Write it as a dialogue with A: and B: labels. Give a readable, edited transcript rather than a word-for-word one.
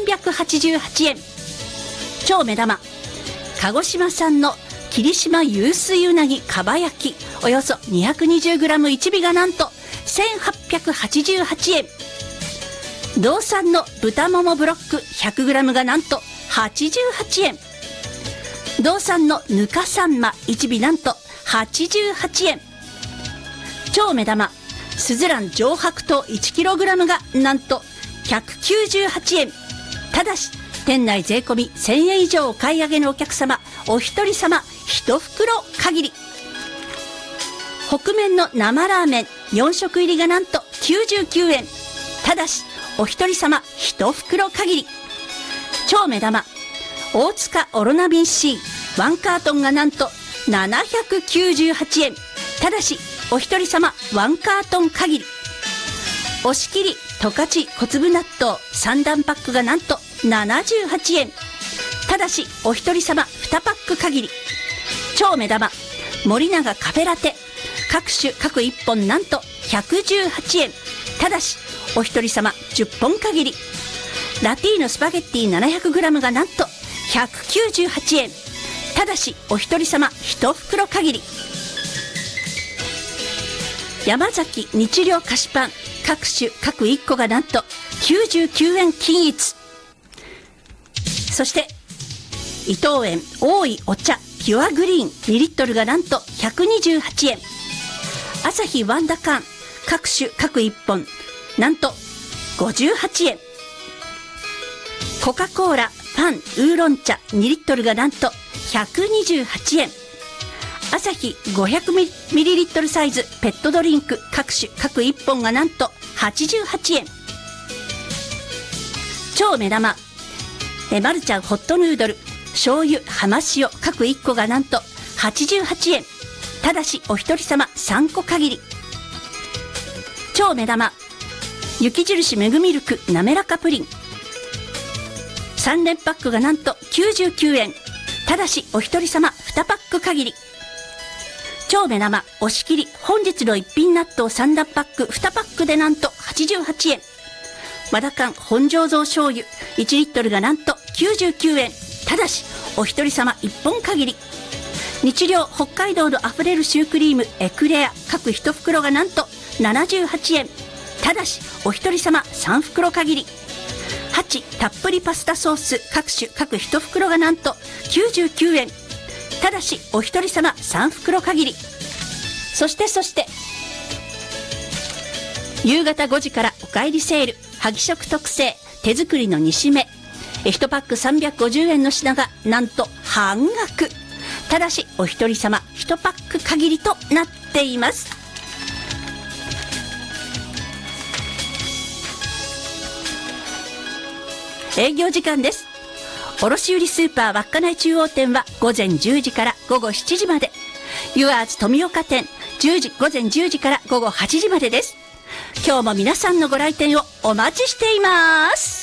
A: 388円。超目玉、鹿児島産の霧島湧水うなぎかば焼きおよそ 220g1 尾がなんと1888円。道産の豚ももブロック 100g がなんと88円。道産のぬかさんま1尾なんと88円。超目玉、すずらん上白糖 1kg がなんと198円。ただし店内税込み1000円以上お買い上げのお客様お一人様1袋限り。北麺の生ラーメン4食入りがなんと99円。ただしお一人様1袋限り。超目玉、大塚オロナビン C ワンカートンがなんと798円。ただしお一人様ワンカートン限り。押し切り十勝小粒納豆3段パックがなんと78円。ただしお一人様2パック限り。超目玉、森永カフェラテ各種各1本なんと118円。ただしお一人様10本限り。ラティーノスパゲッティ 700g がなんと198円。ただしお一人様1袋限り。山崎日糧菓子パン各種各1個がなんと99円均一。そして伊藤園大井お茶ピュアグリーン2リットルがなんと128円。朝日ワンダ缶各種各1本なんと58円。コカ・コーラファンウーロン茶2リットルがなんと128円。朝日500ミリリットルサイズペットドリンク各種各1本がなんと88円。超目玉、マルちゃんホットヌードル醤油浜塩各1個がなんと88円。ただしお一人様3個限り。超目玉、雪印メグミルクなめらかプリン3連パックがなんと99円。ただしお一人様2パック限り。超目玉、押し切り本日の一品納豆3段パック2パックでなんと88円。和田缶本醸造醤油1リットルがなんと99円。ただしお一人様1本限り。日糧北海道のあふれるシュークリームエクレア各1袋がなんと78円。ただしお一人様3袋限り。ハチたっぷりパスタソース各種各1袋がなんと99円。ただしお一人様3袋限り。そして夕方5時からお帰りセール萩食特製手作りの煮しめ1パック350円の品がなんと半額。ただしお一人様1パック限りとなっています。営業時間です。卸売スーパー稚内中央店は午前10時から午後7時まで。ユアーズ富岡店午前10時から午後8時までです。今日も皆さんのご来店をお待ちしています。